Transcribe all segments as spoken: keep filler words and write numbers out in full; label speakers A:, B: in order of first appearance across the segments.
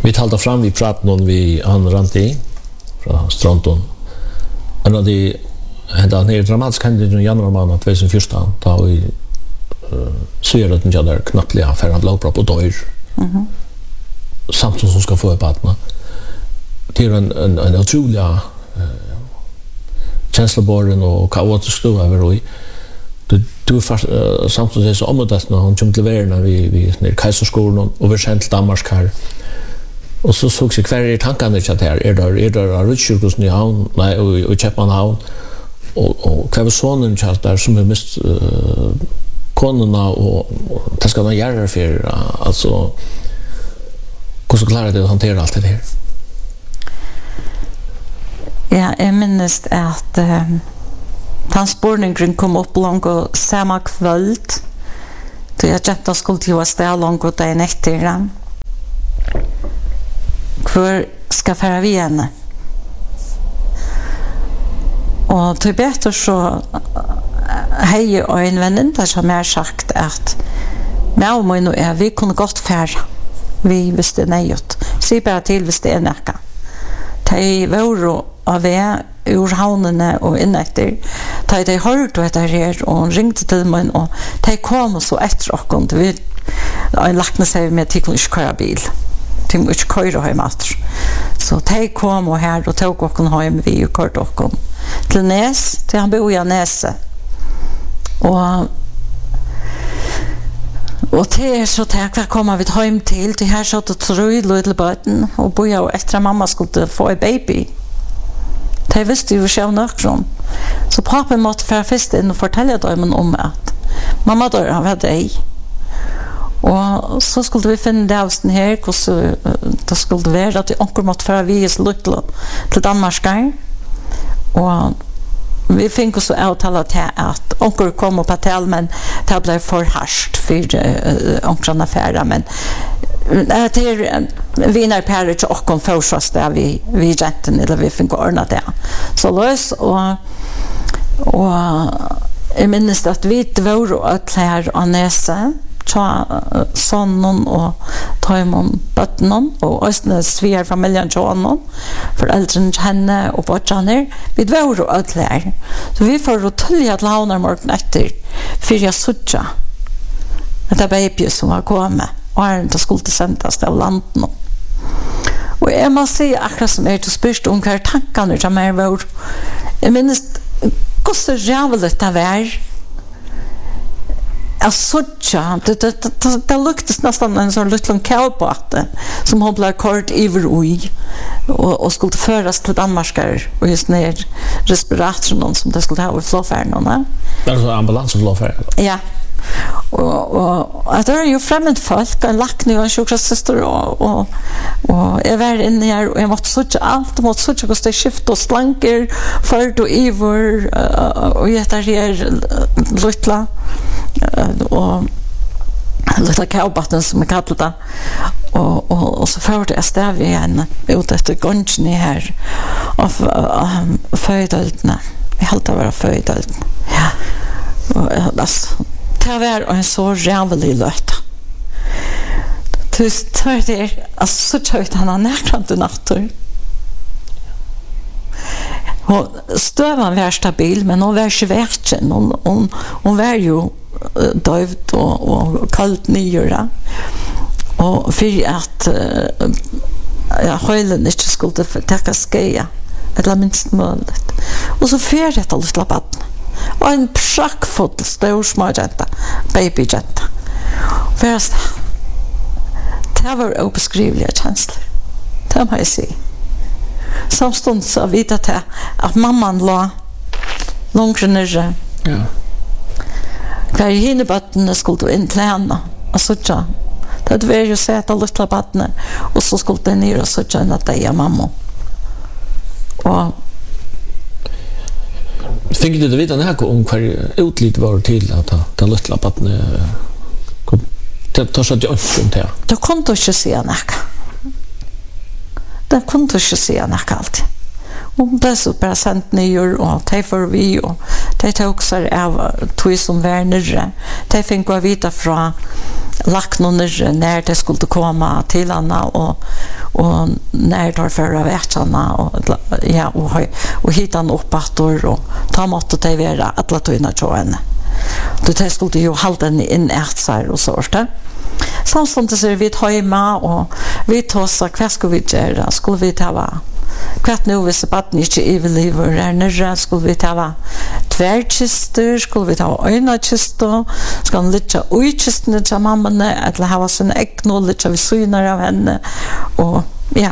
A: Vi talade fram vi pratade någon vi han Ranti från Stronton. En av de hända ner dramatiska händelser i januari månad tjugohundrafjorton då vi uh, ser att den där knappliga affären blodpropp och dör. Mhm. Samtidigt som ska få upp att det är en en en otroliga uh, känsloborren och kaotisk då över och du du fast uh, samtidigt så omöjligt när hon kom till världen vi vi ner Kaiserskolan och vi sent till Danmark här. Och så såg sig kvar i tankarna att här är där är där Richards i havn nej och och Chapman och och kvar sonen chans där som är mist uh, konorna och det ska man göra för uh, alltså hur så klarar det att hantera allt det här.
B: Ja, jag minns att um, transportningen kom upp långt och samma kväll då jag jätta skulle till att ställa långt och dagen efter. För ska fara vi henne. Och till bättre så hej och en väninna som har sagt att med mig nu är vi kunde gott färra. Vi visste nejot. Se bara till visste en näka. De var av är ur havnene och innetter. De de hörde att det här och ringde till mig och de kom så efter och kom vi en lackna sig med till kunde köra bil. Till mig köra hem efter. Så de kom och här och tog och kom hem vi och körde och kom till Näs till han bor i Näse. Och Och det är så tack att komma vid hem till. Det här så att det tror i lilla böten och boja och efter mamma skulle få en baby. Det visste ju själv nökron. Så pappa måste för först in och fortälla dem om att mamma dör av dig. Och så skulle vi finna det här och så då skulle det vara att onkel måste för vi är slut till Danmark. Och vi fick så avtala till att onkel kom på hotell men det blev för harskt för uh, onkeln affärer men det är vinnarparet och kom förstås där vi vi jätten eller vi fick ordna det så lös och och jag minns att vi var att här och Näse ta sonen och Taimon Button och östne svär familjen John föräldrarna henne och barnen vi var och att här så vi får att tillja till havnar morgon efter för jag sucha att det baby som har kommit och är inte skulle sändas av landen och jag måste säga akkurat som är till spyrst om hur tankarna som är var jag minns hur så jävligt det var alltså ja det det det, det luktas nästan en sån liten kallbåt som hon blev kort över i och och skulle föras till Danmark och just ner respiratorn som det skulle ha i flåfärden.
A: Det är så ambulans och flåfärd.
B: Ja. Och och att det är ju främmande folk och lackning och sjuksköterskor och och och jag var inne här och jag måste söka allt måste söka kosta skift och slanker för och över och jag tar här lilla och lilla kallbatten som jag kallar det och, och, och så får det stäv igen ut efter gången här av um, födöltna vi halta vara födöltna ja och alltså det var en så jävlig löt tyst tar det alltså så tjöt han har näkrande nattur och stövan var stabil men hon var svärtsen hon, hon, hon var ju dövt och, och kallt nyra och för att uh, ja, höjlen inte skulle täcka skeja eller minst möjligt och så för det att släppa vatten och en praktfull stor småjänta babyjänta först det var obeskrivliga känslor det må jag säga samstund så vet jag att mamman la långt ner ja kvar i hinnebatten skulle in till henne och så tja det var ju så att alla slappade och så skulle den ner och så tja att det är mamma och
A: fick du det vita när om kvar utlit var till att ta den lilla patten kom det tar så att jag inte det
B: då kunde du inte se näka det kunde du inte se näka allt och det så bara sent nyår och det för vi och det tog också av två som var nere det fick gå vita från lacknor när det skulle komma till Anna och och när tar förra veckorna och ja och och hitta en uppåtor och ta mat till vara alla tøyna tjoen. Då det skulle ju hålla en in ärtsar och sånt där. Samtidigt så är vi hemma och vi tossar vad ska vi göra? Skulle vi ta va? Kvart nu hvis baden ikke overlever er nere, skulle vi ta tværkister, skulle vi ta øynakister, skal han lytte uikistene til mammene, eller ha sin egn og lytte vi syner av henne, og ja.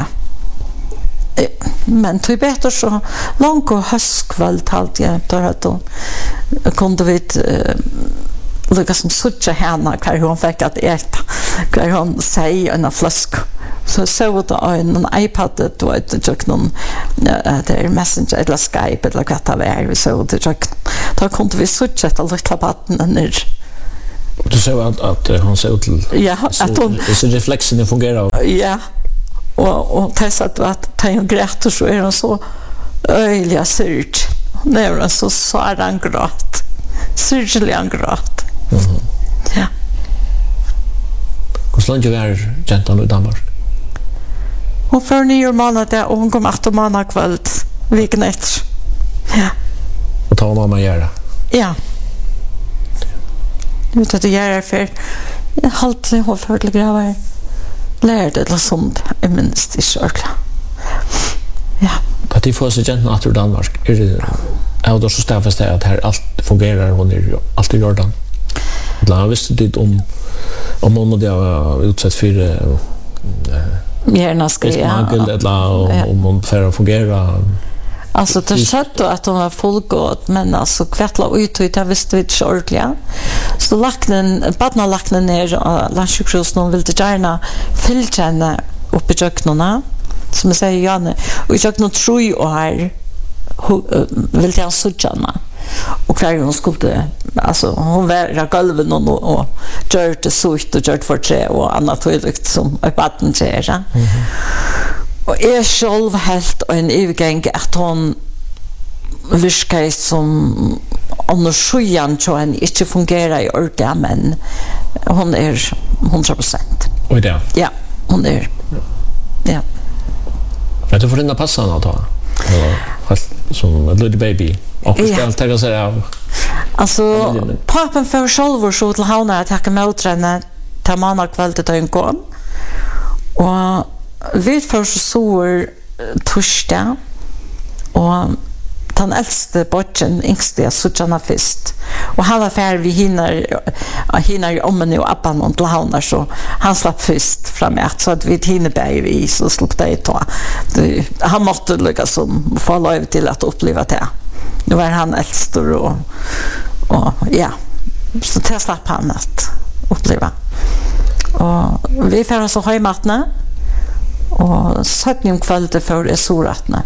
B: Men det er bedre så langt og høstkveld alt jeg tar at hun kunne vi lykkes som suttje henne hver hun fikk at ete, hver hun sier en flaske. Så så det en iPad då ett jag någon det Messenger eller Skype eller vad det var vi så det jag då kunde vi switcha till lilla batten ner.
A: Du såg att att han såg till
B: ja att hon
A: så reflexen fungerar.
B: Ja. Och och testat att ta en grät och så är hon så öliga surt. När hon så så är han gråt. Syrligen gråt.
A: Mhm.
B: Ja.
A: Hur långt är gentan i Danmark?
B: Hon för nio månader och hon kom åtta månader kväll veckan efter. Ja.
A: Och ta mamma göra.
B: Ja. Vet att det gör för halt hon för till gravar. Lärde det sånt i minst i körkla. Ja.
A: Att det får sig gentan att Danmark är det är då så stäffast att här allt fungerar hon är allt i Jordan. Jag visste det om om hon hade utsatt för
B: gärna ska
A: jag eller om hon för att fungera.
B: Alltså det satt att hon var fullgod men alltså kvartla ut ut jag visste inte ordentligt. Så lacknen badna lacknen ner landsjukhus någon ville gärna fylla henne upp i köknarna som jag säger Janne och jag nog tror ju här vill jag suttarna och kvar hon skulle alltså hon var golven och och gjort det sucht och gjort för tre och annat tydligt som ett batten säger. Och jag själv helt en övergång att hon viskar som annars sjuan så han inte fungerar i ordet men hon är hundra procent.
A: Och det.
B: Ja, hon är. Ja.
A: Men du får den passa nå då. Fast som en little baby. Och ska ta det så där.
B: Alltså pappan för själv så till havna att jag med träna ta måndag kväll till en kom. Och vi för så torsdag och den äldste botten yngste Susanna fest och han var färdig vi hinner hinner om nu appan och till havna så han slapp fest framåt så att vi hinner bäj vi så slapp det ta. Han måste lyckas som få lov till att uppleva det. Nu var han äldst och, och ja, så det slapp han att uppleva. Och vi får så höjmatna och satt en kväll för i soratna.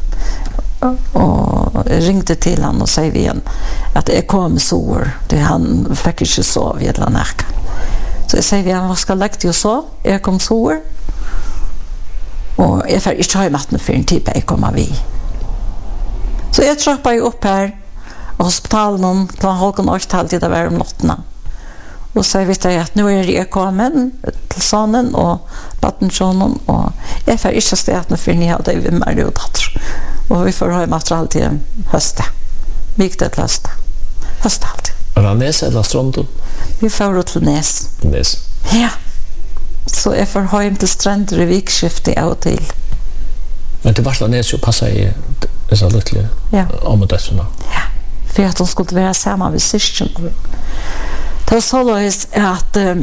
B: Och ringde till han och säger igen att jag kom sår. Det han fick inte sova i eller näka. Så jag säger igen, vad ska jag lägga till att sova? Jag kom sår. Och jag får inte höjmatna för en typ jag kommer vid. Så jag trappar ju upp här och hospitalen om till halkan årstal till det var om notterna. Och så vet jag att nu är jag kommen till sonen och pattensonen och jag får inte stäta för ni hade vi med och dotter. Och vi får ha material till hösten. Viktigt hösten. Hösten alltid.
A: Rannes eller Strandon?
B: Vi får till Näs.
A: Näs.
B: Ja. Så jag får ha hem till stränder i vikskifte av och till.
A: Men det var Näs ju passa i dessa lilla
B: ja.
A: områdena.
B: Ja. För att de skulle vara samma vid syskon. Det var så löst att um,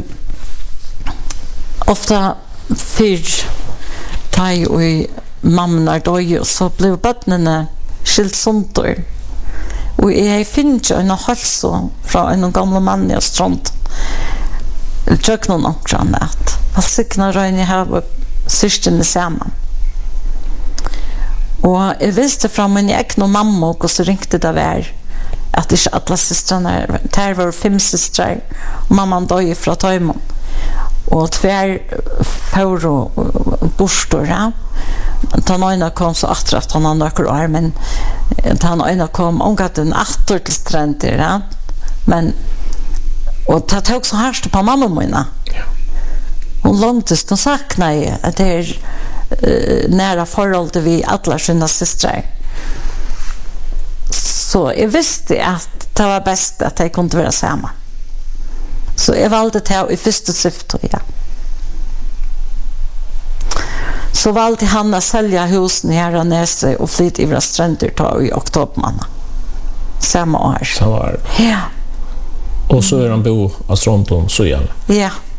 B: ofta fyr taj och mamma döj så blev barnen skilt sunter. Och jag finner en hälsa från en gamla man i Strand. Jag någon också annat. Vad sikna röjn jag har syskon samman. Och jag visste från min egen mamma och så ringde det var att inte alla systrarna där var fem systrar och mamman döj från Töjmon. Och tvär för och borstora. Den ena kom så åter att han några år men den ena kom omgatt en åter till stränder ja. Men och det tog så härst på mamma mina. Hon långtes den saknade att det är uh, nära förhåll till vi alla sina systrar. Så jag visste att det var bäst att jag kunde vara samma. Så jag valde det i första syfte, ja. Så valde han att sälja husen i Herranäse och flytta i våra stränder ta i oktobermanna. Samma år.
A: Samma år.
B: Ja.
A: Och så är han bo av Stronton så igen.
B: Ja.